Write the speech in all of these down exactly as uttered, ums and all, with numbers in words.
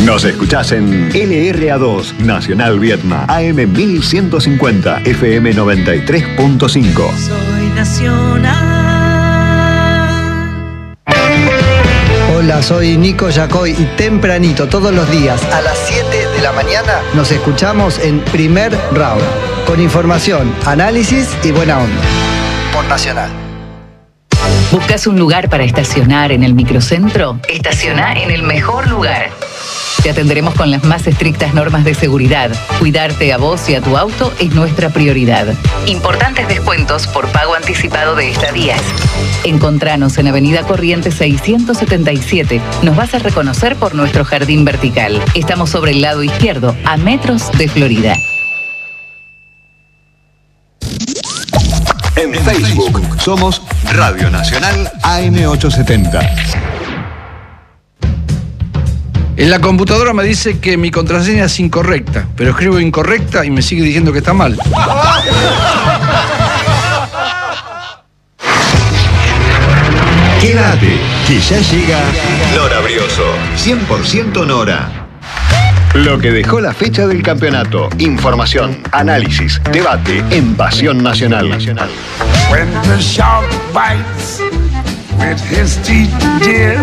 Nos escuchás en L R A dos, Nacional Vietma, A M mil ciento cincuenta, F M noventa y tres punto cinco. Soy Nacional. Hola, soy Nico Yacoy y tempranito todos los días a las siete de la mañana nos escuchamos en Primer Round, con información, análisis y buena onda. Por Nacional. ¿Buscas un lugar para estacionar en el microcentro? Estaciona en el mejor lugar. Te atenderemos con las más estrictas normas de seguridad. Cuidarte a vos y a tu auto es nuestra prioridad. Importantes descuentos por pago anticipado de estadías. Encontranos en Avenida Corrientes seiscientos setenta y siete. Nos vas a reconocer por nuestro jardín vertical. Estamos sobre el lado izquierdo, a metros de Florida. En Facebook somos Radio Nacional A M ochocientos setenta. En la computadora me dice que mi contraseña es incorrecta, pero escribo incorrecta y me sigue diciendo que está mal. Quédate, que ya llega Nora Brioso, cien por ciento Nora. Lo que dejó la fecha del campeonato. Información, análisis, debate en Pasión Nacional. When the shark bites with his teeth, dear,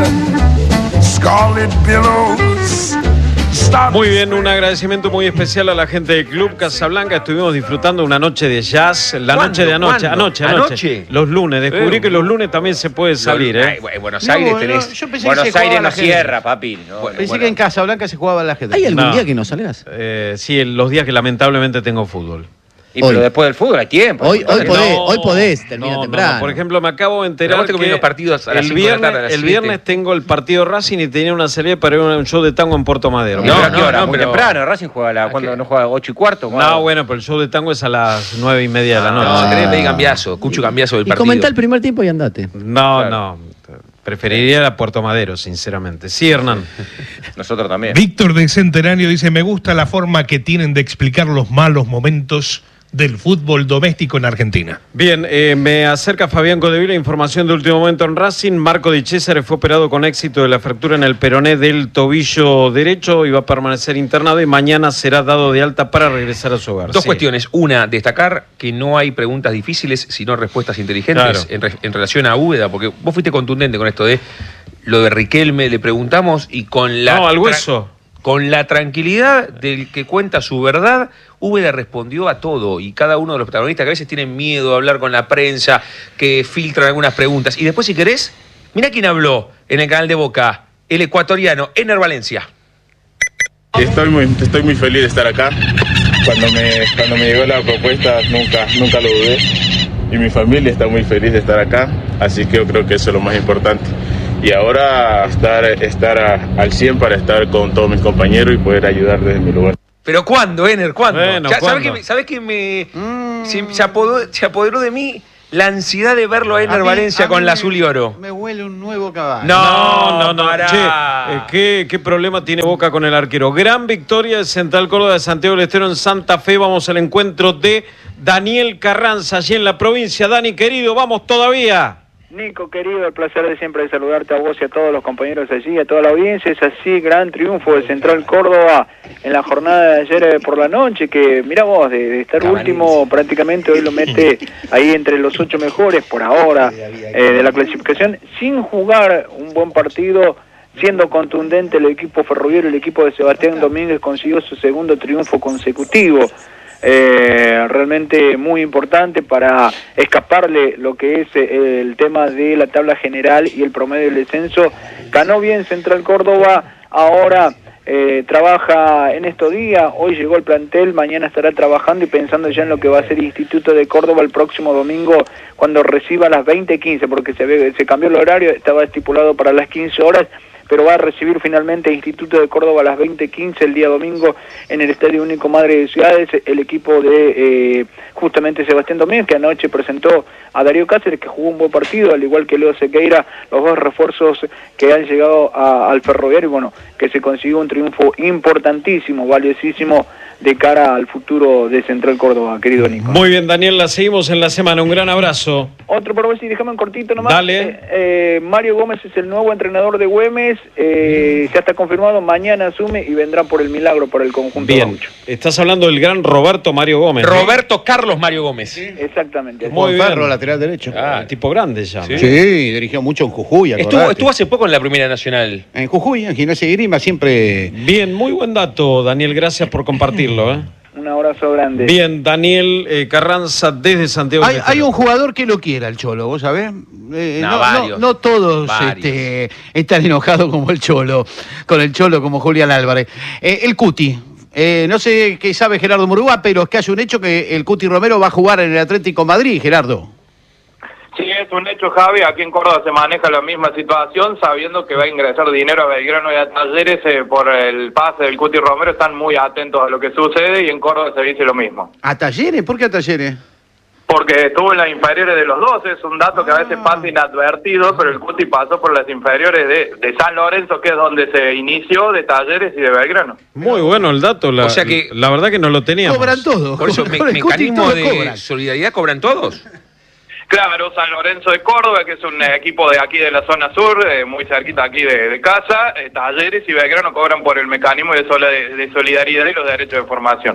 scarlet billows. Muy bien, un agradecimiento muy especial a la gente del Club Casablanca. Estuvimos disfrutando una noche de jazz, la ¿Cuándo? noche de anoche, ¿Cuándo? anoche, anoche, ¿Anoche? los lunes. Descubrí Eh, que los lunes también se puede salir, ¿eh? Ay, Buenos Aires No, tenés. no, yo pensé que Buenos se jugaba Aires la no gente. cierra, papi. No, Pensé bueno. que en Casablanca se jugaba al ajedrez. ¿Hay algún No. día que no salgas? Eh, sí, los días que lamentablemente tengo fútbol. Y pero Hoy. después del fútbol hay tiempo. Hoy, hoy, No, podés, No, hoy podés, termina no, no, temprano. no. Por ejemplo, me acabo de Pero enterar vos te comés que los partidos a las el cinco de la viernes, tarde, a las el siete. viernes tengo el partido Racing y tenía una salida para ir a un show de tango en Puerto Madero. No, Mirá, no, no, no, muy pero- temprano. Racing juega a la, cuando no juega ocho y cuarto. No, bueno, pero el show de tango es a las nueve y media de la noche. No, tenés que pedir cambiazo, cucho cambiazo del Y partido. comentá el primer tiempo y andate. No, Claro. no. Preferiría a Puerto Madero, sinceramente. Sí, Hernán. Nosotros también. Víctor de Centenario dice, me gusta la forma que tienen de explicar los malos momentos del fútbol doméstico en Argentina. Bien, eh, me acerca Fabián Codevila, información de último momento en Racing. Marco Di Cesare fue operado con éxito de la fractura en el peroné del tobillo derecho y va a permanecer internado y mañana será dado de alta para regresar a su hogar. Dos Sí. cuestiones. Una, destacar que no hay preguntas difíciles, sino respuestas inteligentes Claro. en, re- en relación a Úbeda, porque vos fuiste contundente con esto de lo de Riquelme, le preguntamos y con la... No, al tra- hueso. Con la tranquilidad del que cuenta su verdad, Úbeda respondió a todo y cada uno de los protagonistas que a veces tienen miedo a hablar con la prensa, que filtran algunas preguntas. Y después, si querés, mirá quién habló en el canal de Boca, el ecuatoriano, Ener Valencia. Estoy muy, estoy muy feliz de estar acá. Cuando me, cuando me llegó la propuesta nunca, nunca lo dudé. Y mi familia está muy feliz de estar acá, así que yo creo que eso es lo más importante. Y ahora estar, estar a- al cien para estar con todos mis compañeros y poder ayudar desde mi lugar. ¿Pero cuándo, Ener? ¿Cuándo? Bueno, Ya, ¿sabés ¿cuándo? que me, sabés que me se, se apoderó, se apoderó de mí la ansiedad de verlo a Ener A mí- Valencia a con mí la me- azul y oro? Me huele un nuevo caballo. No, No, no, no. pará. Che, eh, ¿qué, ¿qué problema tiene Boca con el arquero? Gran victoria de Central Córdoba de Santiago del Estero en Santa Fe. Vamos al encuentro de Daniel Carranza, allí en la provincia. Dani, querido, vamos todavía. Nico, querido, el placer de siempre de saludarte a vos y a todos los compañeros allí, a toda la audiencia. Es así, gran triunfo de Central Córdoba en la jornada de ayer eh, por la noche, que mira vos, de, de estar último prácticamente hoy lo mete ahí entre los ocho mejores por ahora eh, de la clasificación, sin jugar un buen partido, siendo contundente el equipo ferroviario, el equipo de Sebastián Domínguez consiguió su segundo triunfo consecutivo. Eh, realmente muy importante para escaparle lo que es eh, el tema de la tabla general y el promedio del descenso. Ganó bien Central Córdoba, ahora eh, trabaja en estos días, hoy llegó el plantel, mañana estará trabajando y pensando ya en lo que va a ser Instituto de Córdoba el próximo domingo cuando reciba a las veinte quince, porque se, ve, se cambió el horario, estaba estipulado para las quince horas, pero va a recibir finalmente Instituto de Córdoba a las veinte quince el día domingo en el Estadio Único Madre de Ciudades, el equipo de eh, justamente Sebastián Domínguez, que anoche presentó a Darío Cáceres, que jugó un buen partido, al igual que Leo Sequeira, los dos refuerzos que han llegado a, al Ferroviario, y bueno, que se consiguió un triunfo importantísimo, valiosísimo de cara al futuro de Central Córdoba, querido Nico. Muy bien, Daniel, la seguimos en la semana. Un gran abrazo. Otro por ver si déjame un cortito nomás. Dale. Eh, eh, Mario Gómez es el nuevo entrenador de Güemes, eh, ya está confirmado, mañana asume y vendrá por el milagro para el conjunto Bien, gaucho. estás hablando del gran Roberto Mario Gómez. ¿no? Roberto Carlos Mario Gómez. Sí. Exactamente. Muy bien. Ferro, lateral derecho. Ah, tipo grande ya. Sí, sí, dirigió mucho en Jujuy. Estuvo, acordate. estuvo hace poco en la Primera Nacional. En Jujuy, en Gimnasia y Grima, siempre... Bien, muy buen dato, Daniel, gracias por compartirlo. ¿eh? Un abrazo grande. Bien, Daniel eh, Carranza desde Santiago Hay, del hay Estero. un jugador que lo quiera, el Cholo, ¿vos sabés? Eh, No, no, no, varios. no todos Varios. este, están enojados como el Cholo, con el Cholo como Julián Álvarez. Eh, el Cuti, eh, no sé qué sabe Gerardo Murúa, pero es que hay un hecho que el Cuti Romero va a jugar en el Atlético Madrid, Gerardo. Sí, es un hecho, Javi. Aquí en Córdoba se maneja la misma situación, sabiendo que va a ingresar dinero a Belgrano y a Talleres eh, por el pase del Cuti Romero. Están muy atentos a lo que sucede y en Córdoba se dice lo mismo. ¿A Talleres? ¿Por qué a Talleres? Porque estuvo en las inferiores de los dos, es un dato que a veces pasa inadvertido, pero el Cuti pasó por las inferiores de, de San Lorenzo, que es donde se inició, de Talleres y de Belgrano. Muy bueno el dato, la, O sea que- la verdad que no lo teníamos. Cobran todo. Por eso, me- Con el Cuti mecanismo todo de cobran. solidaridad cobran todos. Claro, San Lorenzo de Córdoba, que es un eh, equipo de aquí de la zona sur, eh, muy cerquita aquí de, de casa, eh, Talleres y Belgrano cobran por el mecanismo de, sola- de solidaridad y los derechos de formación.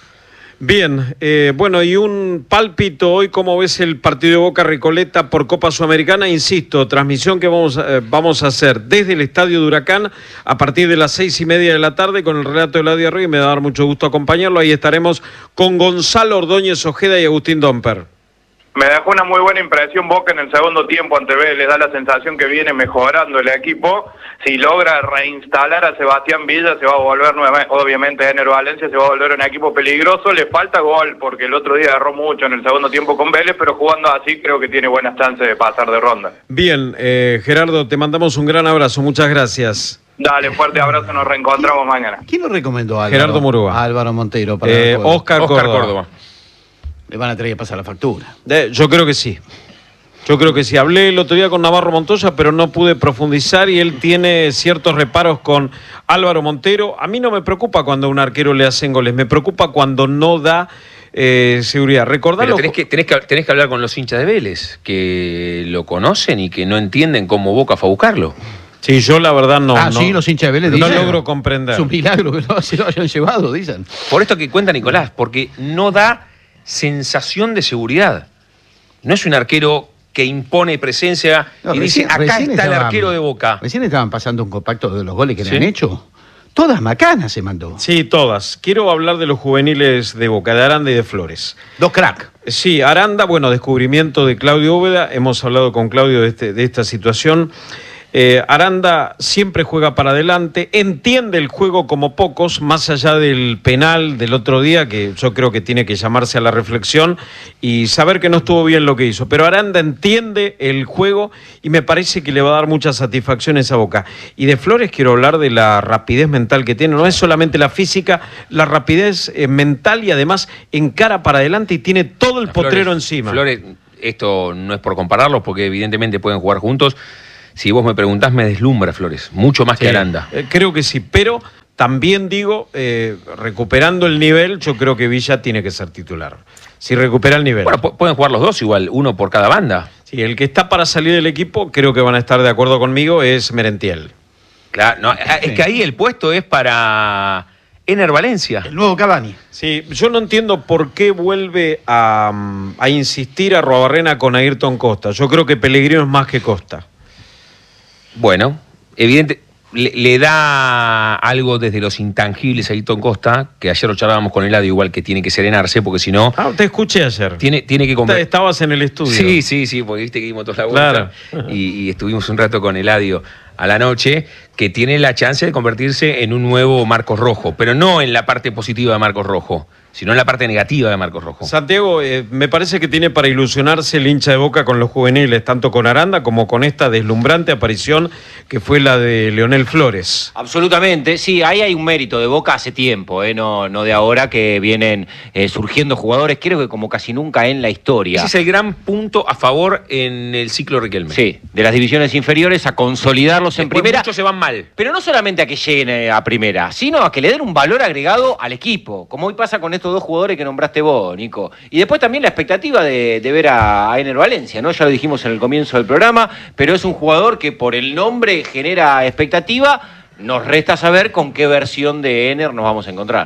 Bien, eh, bueno, y un pálpito hoy, ¿cómo ves el partido de Boca Recoleta por Copa Sudamericana? Insisto, transmisión que vamos, eh, vamos a hacer desde el Estadio de Huracán a partir de las seis y media de la tarde con el relato de Eladio Arroyo, y me va a dar mucho gusto acompañarlo. Ahí estaremos con Gonzalo Ordóñez Ojeda y Agustín Domper. Me dejó una muy buena impresión Boca en el segundo tiempo ante Vélez, da la sensación que viene mejorando el equipo. Si logra reinstalar a Sebastián Villa, se va a volver nuevamente, obviamente Ener Valencia se va a volver un equipo peligroso. Le falta gol, porque el otro día agarró mucho en el segundo tiempo con Vélez, pero jugando así creo que tiene buenas chances de pasar de ronda. Bien, eh, Gerardo, te mandamos un gran abrazo, muchas gracias. Dale, fuerte abrazo, nos reencontramos mañana. ¿Quién lo recomendó a Álvaro? Gerardo Murúa. A Álvaro Montero. Para Eh, el juego. Oscar, Oscar Córdoba. Córdoba. Le van a tener que pasar la factura. Eh, yo creo que sí. Yo creo que sí. Hablé el otro día con Navarro Montoya, pero no pude profundizar y él tiene ciertos reparos con Álvaro Montero. A mí no me preocupa cuando a un arquero le hacen goles, me preocupa cuando no da eh, seguridad. Recordalo. Pero tenés que, tenés, que, tenés que hablar con los hinchas de Vélez, que lo conocen y que no entienden cómo Boca fue a buscarlo. Sí, yo la verdad no. ah, no, sí, los hinchas de Vélez No dicen. logro comprender. Es un milagro que no se lo hayan llevado, dicen. Por esto que cuenta Nicolás, porque no da sensación de seguridad. No es un arquero que impone presencia No, y recién- dice, acá recién está el estaban- arquero de Boca. Recién estaban pasando un compacto de los goles que ¿Sí? le han hecho. Todas macanas se mandó. Sí, todas. Quiero hablar de los juveniles de Boca, de Aranda y de Flores. Dos crack. Sí, Aranda, bueno, descubrimiento de Claudio Úbeda. Hemos hablado con Claudio de, este, de esta situación. Eh, Aranda siempre juega para adelante, entiende el juego como pocos, más allá del penal del otro día, que yo creo que tiene que llamarse a la reflexión y saber que no estuvo bien lo que hizo. Pero Aranda entiende el juego y me parece que le va a dar muchas satisfacciones a Boca. Y de Flores quiero hablar de la rapidez mental que tiene. No es solamente la física, la rapidez eh, mental y además encara para adelante y tiene todo el potrero Flores, encima. Flores, esto no es por compararlos, porque evidentemente pueden jugar juntos. Si vos me preguntás, me deslumbra Flores, mucho más Sí, que Aranda. eh, creo que sí, pero también digo, eh, recuperando el nivel, yo creo que Villa tiene que ser titular. Si recupera el nivel. Bueno, pu- pueden jugar los dos igual, uno por cada banda. Sí, el que está para salir del equipo, creo que van a estar de acuerdo conmigo, es Merentiel. Claro, no, es que ahí el puesto es para Ener Valencia. El nuevo Cavani. Sí, yo no entiendo por qué vuelve a, a insistir a Arruabarrena con Ayrton Costa. Yo creo que Pellegrino es más que Costa. Bueno, evidente, le, le da algo desde los intangibles a Ayrton Costa, que ayer lo charlábamos con Eladio, igual que tiene que serenarse, porque si no... Ah, te escuché ayer. Tiene, tiene que comprar. Estabas en el estudio. Sí, sí, sí, porque viste que dimos toda la vuelta. Claro. Y, y estuvimos un rato con Eladio a la noche, que tiene la chance de convertirse en un nuevo Marcos Rojo, pero no en la parte positiva de Marcos Rojo, sino en la parte negativa de Marcos Rojo. Santiago, eh, me parece que tiene para ilusionarse el hincha de Boca con los juveniles, tanto con Aranda como con esta deslumbrante aparición que fue la de Leonel Flores. Absolutamente, sí, ahí hay un mérito de Boca hace tiempo, eh, no, no de ahora, que vienen eh, surgiendo jugadores, creo que como casi nunca en la historia. Ese es el gran punto a favor en el ciclo Riquelme. Sí, de las divisiones inferiores a consolidarlos en Después primera. Muchos se van mal. Pero no solamente a que lleguen eh, a primera, sino a que le den un valor agregado al equipo, como hoy pasa con estos dos jugadores que nombraste vos, Nico. Y después también la expectativa de, de ver a, a Ener Valencia, ¿no? Ya lo dijimos en el comienzo del programa, pero es un jugador que por el nombre genera expectativa. Nos resta saber con qué versión de Ener nos vamos a encontrar.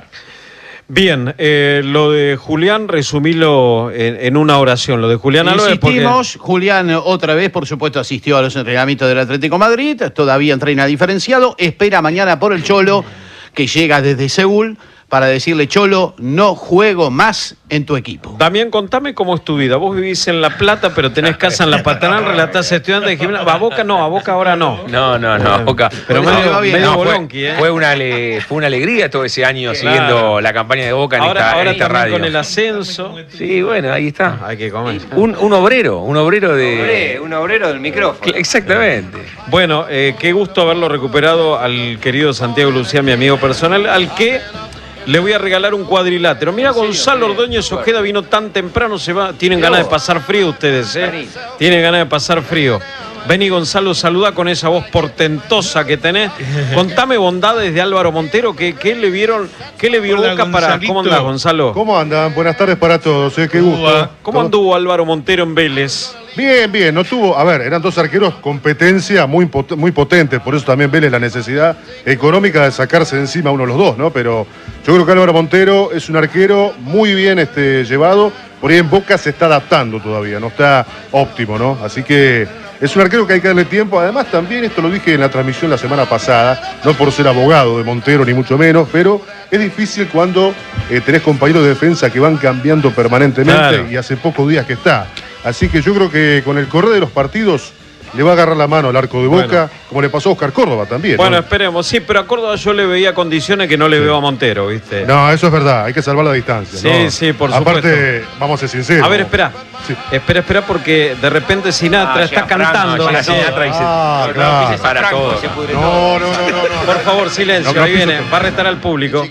Bien, eh, lo de Julián, resumilo en, en una oración. Lo de Julián Álvarez. Insistimos, porque... Julián otra vez, por supuesto, asistió a los entrenamientos del Atlético Madrid, todavía entrena diferenciado, espera mañana por el Cholo, que llega desde Seúl, para decirle: Cholo, no juego más en tu equipo. Damián, contame cómo es tu vida. Vos vivís en La Plata, pero tenés casa en La Paternal, relatás a estudiantes de gimnasia. ¿A Boca no? ¿A Boca ahora no? No, no, no, a Boca. Pero no, medio, medio no, bolonqui, fue, ¿eh? Fue una, ale, fue una alegría todo ese año Claro. siguiendo la campaña de Boca en ahora, esta, ahora en esta radio. Con el ascenso. Sí, bueno, ahí está. Hay que comer. Un, un obrero, un obrero de... Un obrero del micrófono. Exactamente. Bueno, eh, qué gusto haberlo recuperado al querido Santiago Lucía, mi amigo personal, al que le voy a regalar un cuadrilátero. Mira, Gonzalo Ordóñez Ojeda vino tan temprano, se va. Tienen ganas de pasar frío ustedes, ¿eh? Tienen ganas de pasar frío. Vení, Gonzalo, saluda con esa voz portentosa que tenés. Contame bondades de Álvaro Montero, ¿qué, qué le vieron, qué le vio Hola, Boca para... Gonzalito. ¿Cómo andás, Gonzalo? ¿Cómo andan? Buenas tardes para todos, ¿eh? Qué gusto. ¿Cómo anduvo Álvaro Montero en Vélez? Bien, bien, no tuvo, a ver, eran dos arqueros competencia muy, pot- muy potentes, por eso también Vélez la necesidad económica de sacarse de encima uno de los dos, ¿no? Pero yo creo que Álvaro Montero es un arquero muy bien este, llevado, por ahí en Boca se está adaptando todavía, no está óptimo, ¿no? Así que es un arquero que hay que darle tiempo, además también, esto lo dije en la transmisión la semana pasada, no por ser abogado de Montero ni mucho menos, pero es difícil cuando eh, tenés compañeros de defensa que van cambiando permanentemente, Claro. y hace pocos días que está. Así que yo creo que con el correr de los partidos le va a agarrar la mano al arco de Boca, Bueno. como le pasó a Oscar Córdoba también. Bueno, ¿no? esperemos. Sí, pero a Córdoba yo le veía condiciones que no le veo a Montero, ¿viste? No, eso es verdad, hay que salvar la distancia. Sí, ¿no? sí, por Aparte, supuesto. vamos a ser sinceros. A ver, espera. Sí. Espera, espera, porque de repente Sinatra Ah, está llega Franco, cantando. llega Sí. Sinatra y se- Ah, no, claro. no, pises a Para Franco, todo. se pudre No, todo. no, no, no, no. Por favor, silencio, No, no, ahí piso viene. todo. Va a retar al público.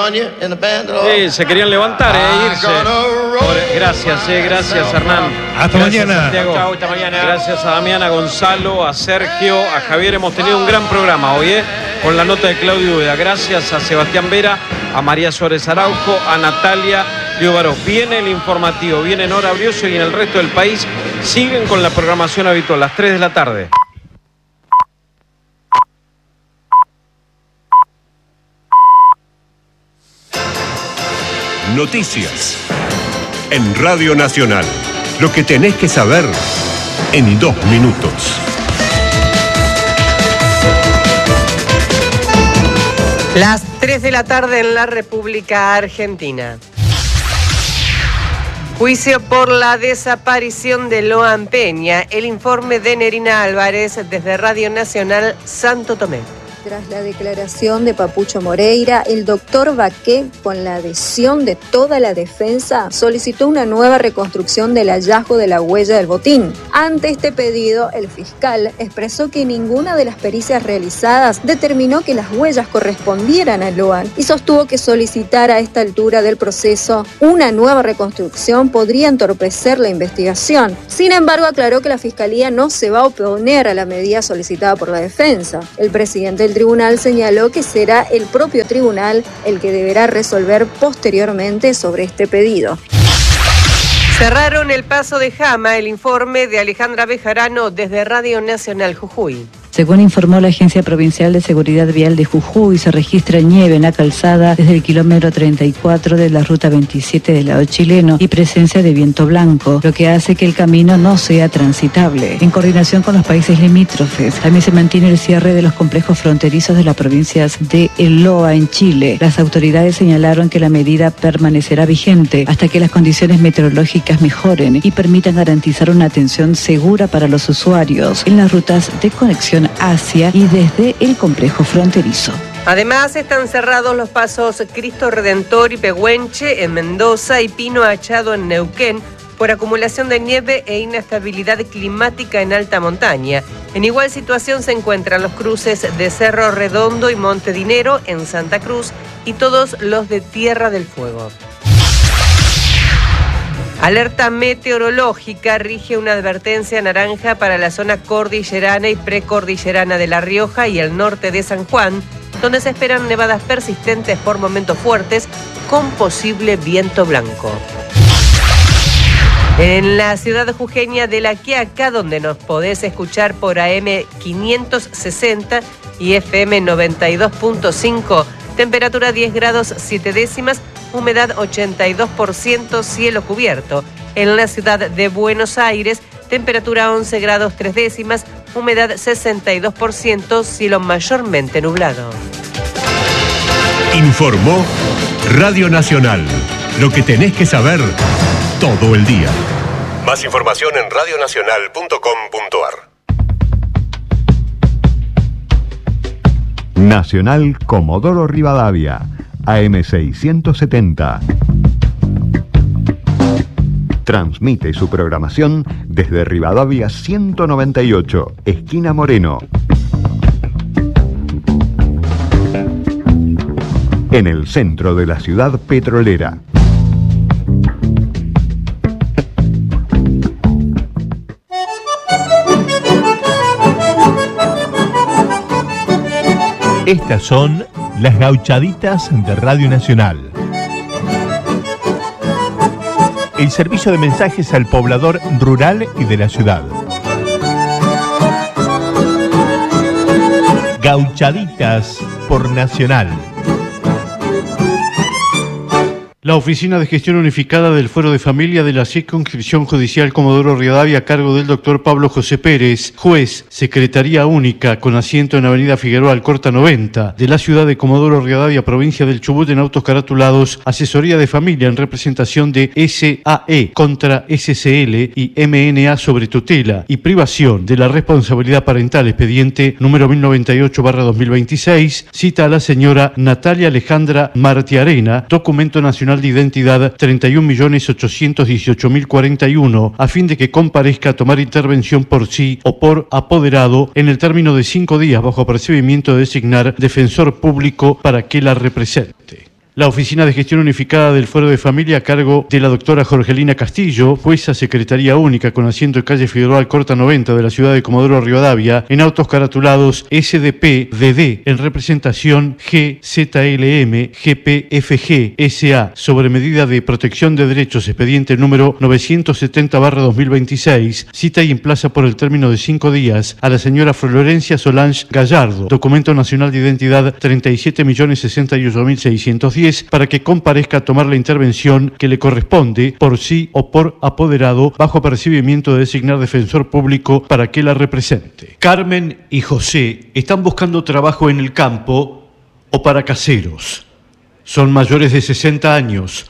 Sí, se querían levantar e irse. Pobre- Gracias, eh, gracias, Hernán. Hasta Gracias, mañana. Santiago. Chau, hasta mañana. Gracias a Damián, a Gonzalo, a Sergio, a Javier. Hemos tenido un gran programa hoy, ¿eh? Con la nota de Claudio Úbeda. Gracias a Sebastián Vera, a María Suárez Araujo, a Natalia Lío. Viene el informativo, viene Nora Brioso y en el resto del país siguen con la programación habitual, las tres de la tarde. Noticias. En Radio Nacional. Lo que tenés que saber en dos minutos. Las tres de la tarde en la República Argentina. Juicio por la desaparición de Loan Peña. El informe de Nerina Álvarez desde Radio Nacional Santo Tomé. Tras la declaración de Papucho Moreira, el doctor Baqué, con la adhesión de toda la defensa, solicitó una nueva reconstrucción del hallazgo de la huella del botín. Ante este pedido, el fiscal expresó que ninguna de las pericias realizadas determinó que las huellas correspondieran a Loan y sostuvo que solicitar a esta altura del proceso una nueva reconstrucción podría entorpecer la investigación. Sin embargo, aclaró que la fiscalía no se va a oponer a la medida solicitada por la defensa. El presidente del tribunal señaló que será el propio tribunal el que deberá resolver posteriormente sobre este pedido. Cerraron el paso de Jama. El informe de Alejandra Bejarano desde Radio Nacional Jujuy. Según informó la Agencia Provincial de Seguridad Vial de Jujuy, se registra nieve en la calzada desde el kilómetro treinta y cuatro de la ruta veintisiete del lado chileno y presencia de viento blanco, lo que hace que el camino no sea transitable. En coordinación con los países limítrofes, también se mantiene el cierre de los complejos fronterizos de las provincias de El Loa en Chile. Las autoridades señalaron que la medida permanecerá vigente hasta que las condiciones meteorológicas mejoren y permitan garantizar una atención segura para los usuarios en las rutas de conexión hacia y desde el complejo fronterizo. Además, están cerrados los pasos Cristo Redentor y Pehuenche en Mendoza y Pino Achado en Neuquén por acumulación de nieve e inestabilidad climática en alta montaña. En igual situación se encuentran los cruces de Cerro Redondo y Monte Dinero en Santa Cruz y todos los de Tierra del Fuego. Alerta meteorológica, rige una advertencia naranja para la zona cordillerana y precordillerana de La Rioja y el norte de San Juan, donde se esperan nevadas persistentes por momentos fuertes con posible viento blanco. En la ciudad jujeña de La Quiaca, donde nos podés escuchar por A M quinientos sesenta y F M noventa y dos punto cinco, temperatura diez grados siete décimas, humedad ochenta y dos por ciento, cielo cubierto. En la ciudad de Buenos Aires, temperatura once grados tres décimas, humedad sesenta y dos por ciento, cielo mayormente nublado. Informó Radio Nacional. Lo que tenés que saber todo el día. Más información en radio nacional punto com punto a r. Nacional Comodoro Rivadavia, A M seiscientos setenta. Transmite su programación desde Rivadavia ciento noventa y ocho, esquina Moreno. En el centro de la ciudad petrolera. Estas son las gauchaditas de Radio Nacional. El servicio de mensajes al poblador rural y de la ciudad. Gauchaditas por Nacional. La Oficina de Gestión Unificada del Fuero de Familia de la Circunscripción Judicial Comodoro Rivadavia a cargo del doctor Pablo José Pérez, juez, Secretaría Única, con asiento en Avenida Figueroa Alcorta noventa, de la ciudad de Comodoro Rivadavia, provincia del Chubut, en autos caratulados, asesoría de familia en representación de S A E contra S C L y M N A sobre tutela y privación de la responsabilidad parental, expediente número mil noventa y ocho barra dos mil veintiséis, cita a la señora Natalia Alejandra Martiarena, documento nacional de identidad treinta y un millones ochocientos dieciocho mil cuarenta y uno, a fin de que comparezca a tomar intervención por sí o por apoderado en el término de cinco días bajo apercibimiento de designar defensor público para que la represente. La Oficina de Gestión Unificada del Fuero de Familia a cargo de la doctora Jorgelina Castillo, jueza Secretaría Única con asiento en calle Figueroa Alcorta noventa de la ciudad de Comodoro Rivadavia, en autos caratulados S D P D D en representación G Z L M G P F G S A sobre medida de protección de derechos, expediente número novecientos setenta barra dos mil veintiséis, cita y emplaza por el término de cinco días a la señora Florencia Solange Gallardo, documento nacional de identidad treinta y siete millones sesenta y ocho mil seiscientos diez, para que comparezca a tomar la intervención que le corresponde por sí o por apoderado bajo apercibimiento de designar defensor público para que la represente. Carmen y José están buscando trabajo en el campo o para caseros. Son mayores de sesenta años.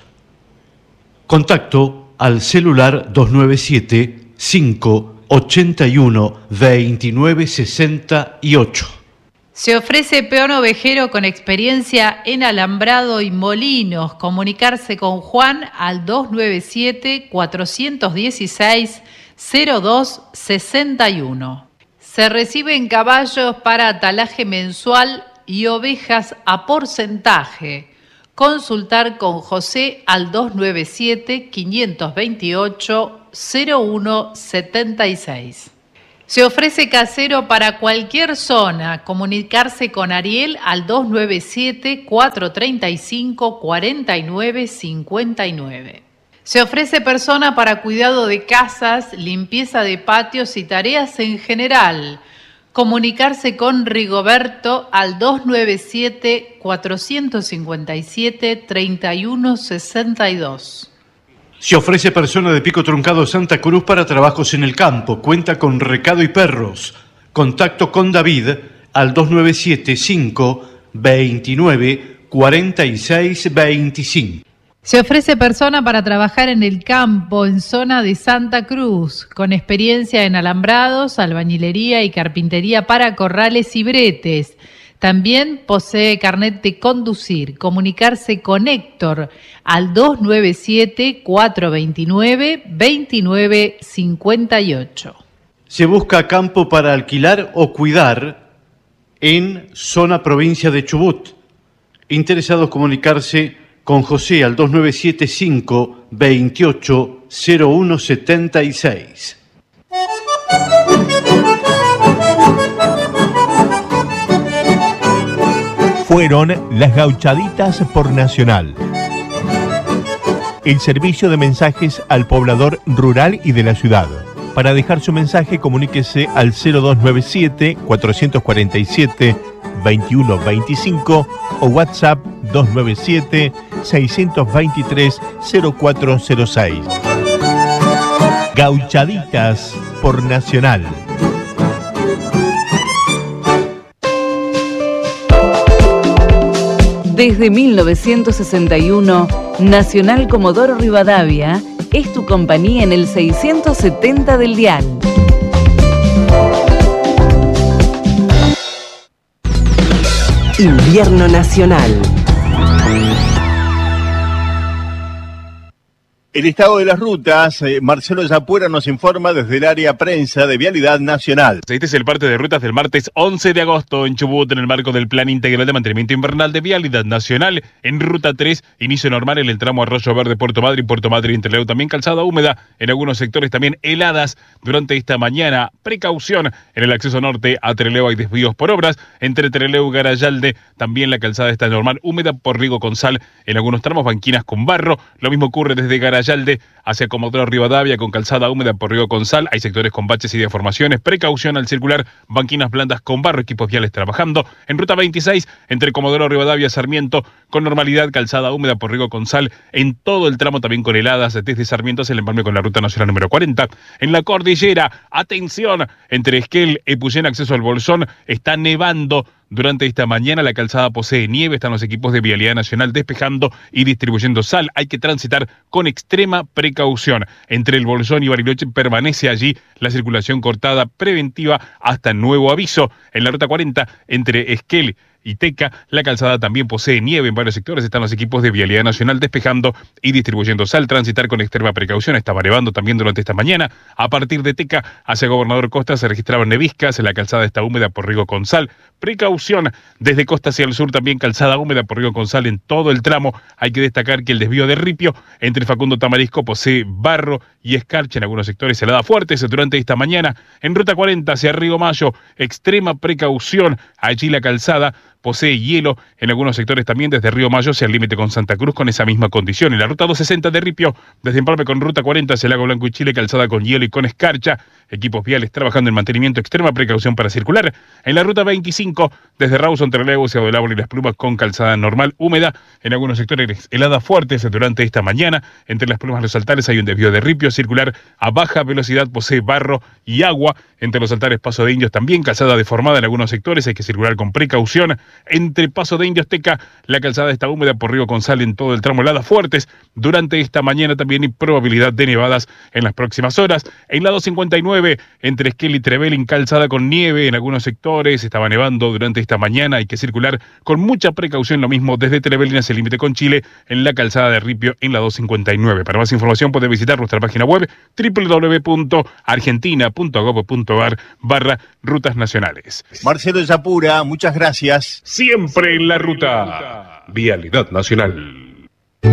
Contacto al celular dos nueve siete, cinco ocho uno, dos nueve seis ocho. Se ofrece peón ovejero con experiencia en alambrado y molinos. Comunicarse con Juan al dos nueve siete, cuatro uno seis, cero dos seis uno. Se reciben caballos para atalaje mensual y ovejas a porcentaje. Consultar con José al dos nueve siete, cinco dos ocho, cero uno siete seis. Se ofrece casero para cualquier zona. Comunicarse con Ariel al dos nueve siete, cuatro tres cinco, cuatro nueve cinco nueve. Se ofrece persona para cuidado de casas, limpieza de patios y tareas en general. Comunicarse con Rigoberto al dos nueve siete, cuatro cinco siete, tres uno seis dos. Se ofrece persona de Pico Truncado Santa Cruz para trabajos en el campo. Cuenta con recado y perros. Contacto con David al dos nueve siete, cinco dos nueve, cuatro seis dos cinco. Se ofrece persona para trabajar en el campo en zona de Santa Cruz, con experiencia en alambrados, albañilería y carpintería para corrales y bretes. También posee carnet de conducir. Comunicarse con Héctor al dos nueve siete, cuatro dos nueve, dos nueve cinco ocho. Se busca campo para alquilar o cuidar en zona provincia de Chubut. Interesados comunicarse con José al dos nueve siete cinco, veintiocho, cero uno setenta y seis. Fueron las Gauchaditas por Nacional. El servicio de mensajes al poblador rural y de la ciudad. Para dejar su mensaje, comuníquese al cero dos nueve siete, cuatro cuatro siete, veintiuno veinticinco o WhatsApp dos nueve siete, seis dos tres, cero cuatro cero seis. Gauchaditas por Nacional. Desde mil novecientos sesenta y uno, Nacional Comodoro Rivadavia es tu compañía en el seiscientos setenta del dial. Invierno Nacional. El estado de las rutas, eh, Marcelo Yapuera nos informa desde el área prensa de Vialidad Nacional. Este es el parte de rutas del martes once de agosto en Chubut en el marco del Plan Integral de Mantenimiento Invernal de Vialidad Nacional. En Ruta tres, inicio normal en el tramo Arroyo Verde, Puerto Madre y Puerto Madre Interleu. También calzada húmeda en algunos sectores, también heladas durante esta mañana. Precaución en el acceso norte a Trelew, hay desvíos por obras. Entre Trelew y Garayalde también la calzada está normal, húmeda por Rigo con Sal en algunos tramos, banquinas con barro. Lo mismo ocurre desde Garayalde hacia Comodoro Rivadavia con calzada húmeda por Río con Sal. Hay sectores con baches y deformaciones. Precaución al circular, banquinas blandas con barro, equipos viales trabajando. En Ruta veintiséis, entre Comodoro Rivadavia y Sarmiento, con normalidad, calzada húmeda por Río con Sal. En todo el tramo también con heladas desde Sarmiento hacia el empalme con la Ruta Nacional número cuarenta. En la cordillera, atención, entre Esquel y Puyén, acceso al Bolsón, está nevando. Durante esta mañana la calzada posee nieve, están los equipos de Vialidad Nacional despejando y distribuyendo sal. Hay que transitar con extrema precaución. Entre el Bolsón y Bariloche permanece allí la circulación cortada preventiva hasta nuevo aviso. En la Ruta cuarenta, entre Esquel y Teca, la calzada también posee nieve en varios sectores. Están los equipos de Vialidad Nacional despejando y distribuyendo sal. Transitar con extrema precaución. Estaba nevando también durante esta mañana. A partir de Teca hacia Gobernador Costa se registraban neviscas. La calzada está húmeda por Rigo con Sal. Precaución desde Costa hacia el sur, también calzada húmeda por Rigo con Sal en todo el tramo. Hay que destacar que el desvío de Ripio entre Facundo Tamarisco posee barro y escarcha en algunos sectores, heladas fuertes durante esta mañana. En Ruta cuarenta hacia Río Mayo, extrema precaución. Allí la calzada posee hielo en algunos sectores también desde Río Mayo hacia el límite con Santa Cruz con esa misma condición. En la Ruta doscientos sesenta de Ripio, desde Empalme con Ruta cuarenta hacia Lago Blanco y Chile, calzada con hielo y con escarcha. Equipos viales trabajando en mantenimiento, extrema precaución para circular. En la Ruta veinticinco, desde Rawson, Trelew hacia Odelábal y Las Plumas con calzada normal, húmeda. En algunos sectores heladas fuertes durante esta mañana. Entre Las Plumas y los altares hay un desvío de Ripio. Circular a baja velocidad posee barro y agua. Entre los altares Paso de Indios también calzada deformada en algunos sectores. Hay que circular con precaución. Entre Paso de Indios Teca, la calzada está húmeda por Río con Sal en todo el tramo, heladas fuertes. Durante esta mañana también hay probabilidad de nevadas en las próximas horas. En la doscientos cincuenta y nueve, entre Esquel y Trevelin, calzada con nieve en algunos sectores. Estaba nevando durante esta mañana. Hay que circular con mucha precaución. Lo mismo desde Trevelin hacia el límite con Chile en la calzada de Ripio en la doscientos cincuenta y nueve. Para más información puede visitar nuestra página web doble u doble u doble u punto argentina punto gob punto ar barra rutas nacionales. Marcelo Yapura, muchas gracias. Siempre en la ruta. Vialidad Nacional.